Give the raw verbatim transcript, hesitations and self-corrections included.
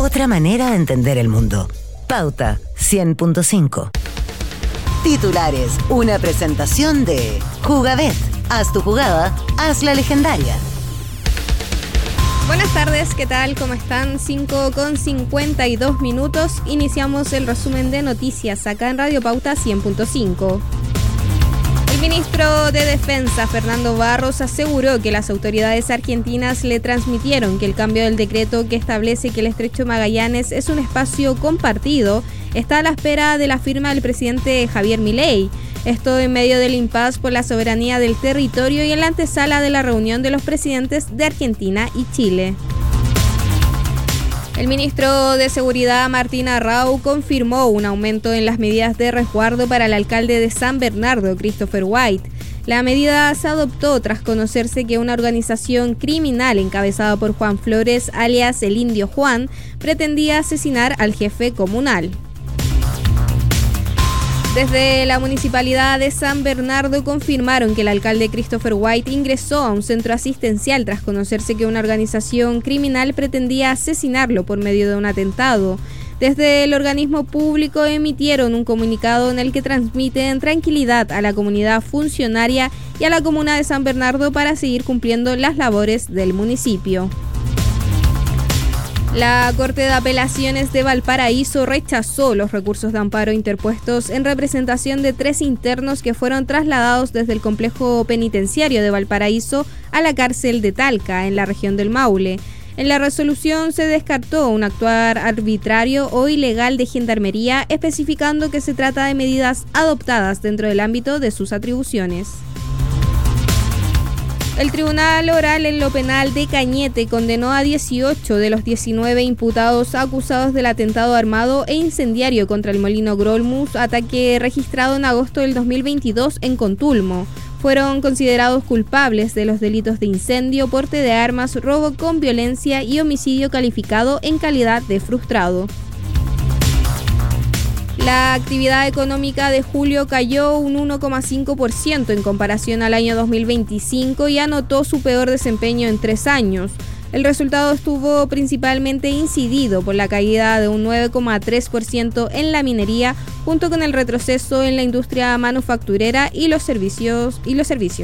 Otra manera de entender el mundo. Pauta cien punto cinco. Titulares, una presentación de Jugabet. Haz tu jugada, haz la legendaria. Buenas tardes, ¿qué tal? ¿Cómo están? cinco con cincuenta y dos minutos. Iniciamos el resumen de noticias acá en Radio Pauta cien punto cinco. El ministro de Defensa, Fernando Barros, aseguró que las autoridades argentinas le transmitieron que el cambio del decreto que establece que el Estrecho de Magallanes es un espacio compartido está a la espera de la firma del presidente Javier Milei. Esto en medio del impasse por la soberanía del territorio y en la antesala de la reunión de los presidentes de Argentina y Chile. El ministro de Seguridad, Martín Arrau, confirmó un aumento en las medidas de resguardo para el alcalde de San Bernardo, Christopher White. La medida se adoptó tras conocerse que una organización criminal encabezada por Juan Flores, alias el Indio Juan, pretendía asesinar al jefe comunal. Desde la Municipalidad de San Bernardo confirmaron que el alcalde Christopher White ingresó a un centro asistencial tras conocerse que una organización criminal pretendía asesinarlo por medio de un atentado. Desde el organismo público emitieron un comunicado en el que transmiten tranquilidad a la comunidad funcionaria y a la comuna de San Bernardo para seguir cumpliendo las labores del municipio. La Corte de Apelaciones de Valparaíso rechazó los recursos de amparo interpuestos en representación de tres internos que fueron trasladados desde el complejo penitenciario de Valparaíso a la cárcel de Talca, en la región del Maule. En la resolución se descartó un actuar arbitrario o ilegal de Gendarmería, especificando que se trata de medidas adoptadas dentro del ámbito de sus atribuciones. El Tribunal Oral en lo Penal de Cañete condenó a dieciocho de los diecinueve imputados acusados del atentado armado e incendiario contra el Molino Grolmus, ataque registrado en agosto del dos mil veintidós en Contulmo. Fueron considerados culpables de los delitos de incendio, porte de armas, robo con violencia y homicidio calificado en calidad de frustrado. La actividad económica de julio cayó un uno coma cinco por ciento en comparación al año dos mil veinticinco y anotó su peor desempeño en tres años. El resultado estuvo principalmente incidido por la caída de un nueve coma tres por ciento en la minería, junto con el retroceso en la industria manufacturera y los servicios y los servicios.